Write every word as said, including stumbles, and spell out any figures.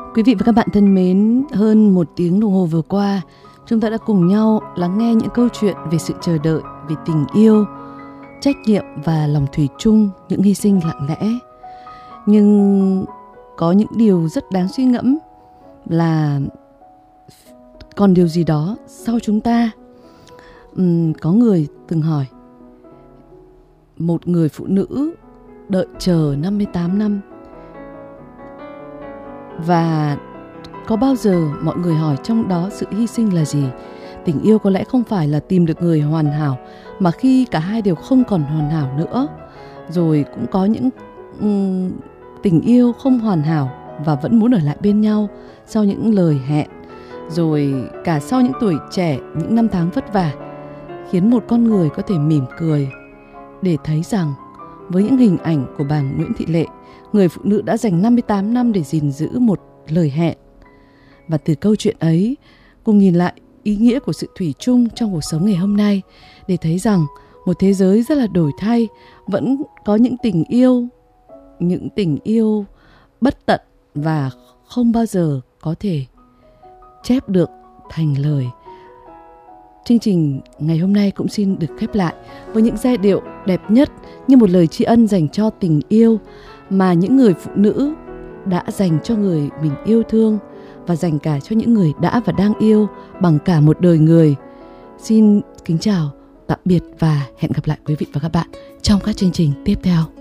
Quý vị và các bạn thân mến, hơn một tiếng đồng hồ vừa qua, chúng ta đã cùng nhau lắng nghe những câu chuyện về sự chờ đợi, về tình yêu, trách nhiệm và lòng thủy chung, những hy sinh lặng lẽ. Nhưng có những điều rất đáng suy ngẫm là còn điều gì đó sau chúng ta. Uhm, có người từng hỏi, một người phụ nữ đợi chờ năm mươi tám năm, và có bao giờ mọi người hỏi trong đó sự hy sinh là gì? Tình yêu có lẽ không phải là tìm được người hoàn hảo, mà khi cả hai đều không còn hoàn hảo nữa. Rồi cũng có những um, tình yêu không hoàn hảo và vẫn muốn ở lại bên nhau sau những lời hẹn, rồi cả sau những tuổi trẻ, những năm tháng vất vả, khiến một con người có thể mỉm cười để thấy rằng với những hình ảnh của bà Nguyễn Thị Lệ, người phụ nữ đã dành năm mươi tám năm để gìn giữ một lời hẹn. Và từ câu chuyện ấy, cùng nhìn lại ý nghĩa của sự thủy chung trong cuộc sống ngày hôm nay, để thấy rằng một thế giới rất là đổi thay, vẫn có những tình yêu, những tình yêu bất tận và không bao giờ có thể chép được thành lời. Chương trình ngày hôm nay cũng xin được khép lại với những giai điệu đẹp nhất như một lời tri ân dành cho tình yêu mà những người phụ nữ đã dành cho người mình yêu thương, và dành cả cho những người đã và đang yêu bằng cả một đời người. Xin kính chào, tạm biệt và hẹn gặp lại quý vị và các bạn trong các chương trình tiếp theo.